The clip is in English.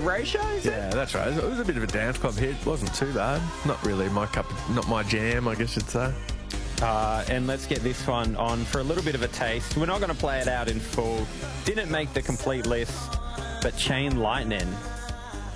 ratio, is it? Yeah, that's right. It was a bit of a dance club hit. Wasn't too bad. Not really my not my jam, I guess you'd say. And let's get this one on for a little bit of a taste. We're not going to play it out in full. Didn't make the complete list, but Chain Lightning